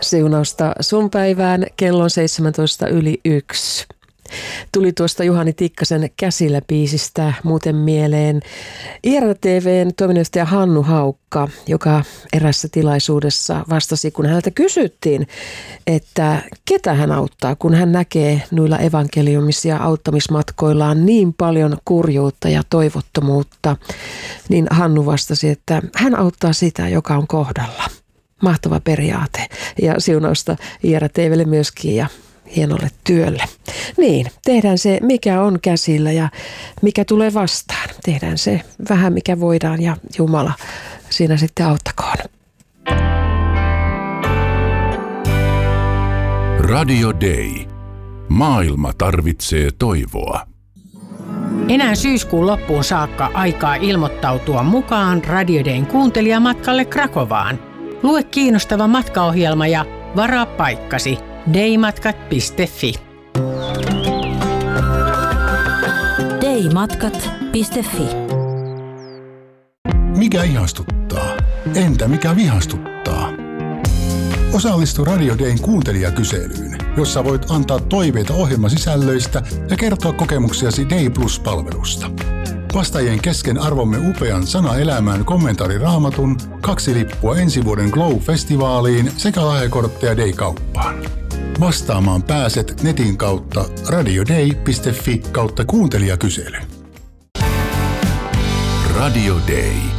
Siunausta sun päivään, kello on 1:17. Tuli tuosta Juhani Tikkasen Käsillä biisistä muuten mieleen IRTV:n toiminnanjohtaja Hannu Haukka, joka erässä tilaisuudessa vastasi, kun häneltä kysyttiin, että ketä hän auttaa, kun hän näkee noilla evankeliumisia auttamismatkoillaan niin paljon kurjuutta ja toivottomuutta. Niin Hannu vastasi, että hän auttaa sitä, joka on kohdalla. Mahtava periaate ja siunausta IRTV:lle myöskin ja hienolle työlle. Niin, tehdään se, mikä on käsillä ja mikä tulee vastaan. Tehdään se vähän, mikä voidaan ja Jumala siinä sitten auttakoon. Radio Day. Maailma tarvitsee toivoa. Enää syyskuun loppuun saakka aikaa ilmoittautua mukaan Radio Dayn kuuntelijamatkalle Krakovaan. Lue kiinnostava matkaohjelma ja varaa paikkasi daymatkat.fi. daymatkat.fi. Mikä ihastuttaa? Entä mikä vihastuttaa? Osallistu Radio Dayn kuuntelijakyselyyn, jossa voit antaa toiveita ohjelmasisällöistä ja kertoa kokemuksiasi Day Plus-palvelusta. Vastaajien kesken arvomme upean Sana elämään kommentaariraamatun, 2 lippua ensi vuoden Glow-festivaaliin sekä lahjakortteja Day-kauppaan. Vastaamaan pääset netin kautta radioday.fi/kuuntelijakysely. Radio Day.